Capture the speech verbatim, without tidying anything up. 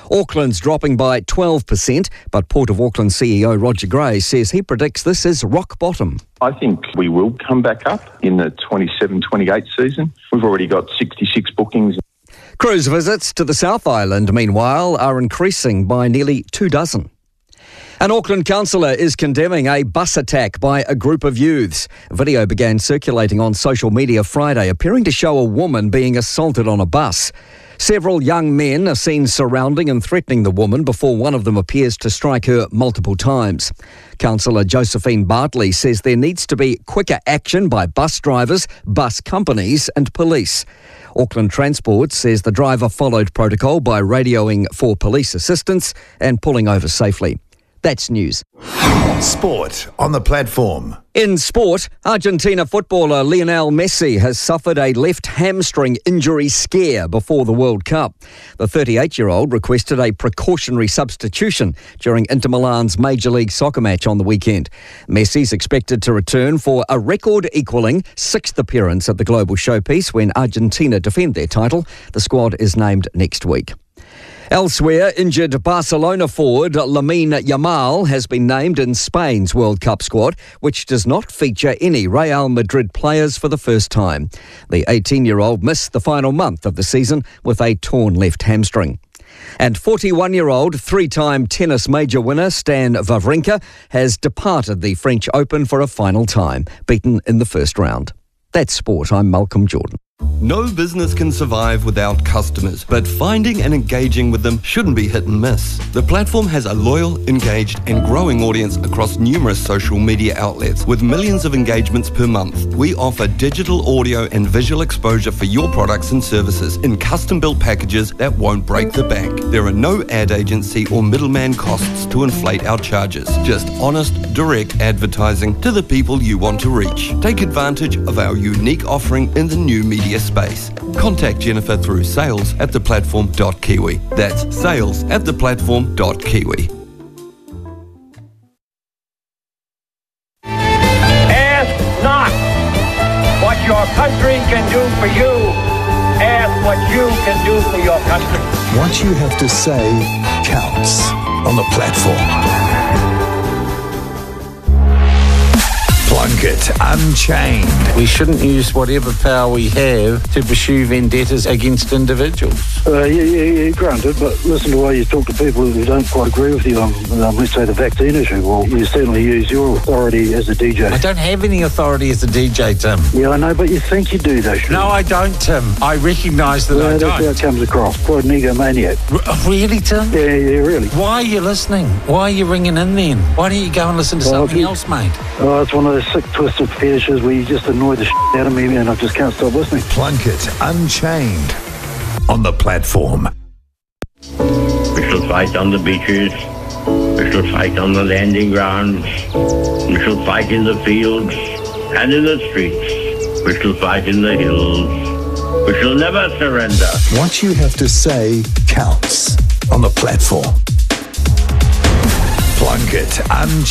Auckland's dropping by twelve percent, but Port of Auckland C E O Roger Gray says he predicts this is rock bottom. I think we will come back up in the twenty-seven twenty-eight season. We've already got sixty-six bookings. Cruise visits to the South Island, meanwhile, are increasing by nearly two dozen. An Auckland councillor is condemning a bus attack by a group of youths. Video began circulating on social media Friday, appearing to show a woman being assaulted on a bus. Several young men are seen surrounding and threatening the woman before one of them appears to strike her multiple times. Councillor Josephine Bartley says there needs to be quicker action by bus drivers, bus companies and police. Auckland Transport says the driver followed protocol by radioing for police assistance and pulling over safely. That's news. Sport on the platform. In sport, Argentina footballer Lionel Messi has suffered a left hamstring injury scare before the World Cup. The thirty-eight-year-old requested a precautionary substitution during Inter Milan's Major League Soccer match on the weekend. Messi's expected to return for a record-equalling sixth appearance at the global showpiece when Argentina defend their title. The squad is named next week. Elsewhere, injured Barcelona forward Lamine Yamal has been named in Spain's World Cup squad, which does not feature any Real Madrid players for the first time. The eighteen-year-old missed the final month of the season with a torn left hamstring. And forty-one-year-old three-time tennis major winner Stan Wawrinka has departed the French Open for a final time, beaten in the first round. That's sport. I'm Malcolm Jordan. No business can survive without customers, but finding and engaging with them shouldn't be hit and miss. The platform has a loyal, engaged and growing audience across numerous social media outlets with millions of engagements per month. We offer digital audio and visual exposure for your products and services in custom-built packages that won't break the bank. There are no ad agency or middleman costs to inflate our charges. Just honest, direct advertising to the people you want to reach. Take advantage of our unique offering in the new media space. Contact Jennifer through sales at the platform dot kiwi. That's sales at the platform dot kiwi. Ask not what your country can do for you. Ask what you can do for your country. What you have to say counts on the platform. Plunkett Unchained. We shouldn't use whatever power we have to pursue vendettas against individuals. Uh, yeah, yeah, yeah, granted, but listen to the way you talk to people who don't quite agree with you on, um, let's say, the vaccine issue. Well, you certainly use your authority as a D J. I don't have any authority as a D J, Tim. Yeah, I know, but you think you do, though. Sure. No, I don't, Tim. I recognise that yeah, I that's don't. That's how it comes across. Quite an egomaniac. R- really, Tim? Yeah, yeah, really. Why are you listening? Why are you ringing in then? Why don't you go and listen to well, something you, else, mate? Oh, it's one of those sick, twisted fetishes where you just annoy the shit out of me and I just can't stop listening. Plunkett Unchained on the platform. We shall fight on the beaches. We shall fight on the landing grounds. We shall fight in the fields and in the streets. We shall fight in the hills. We shall never surrender. What you have to say counts on the platform. Plunkett Unchained.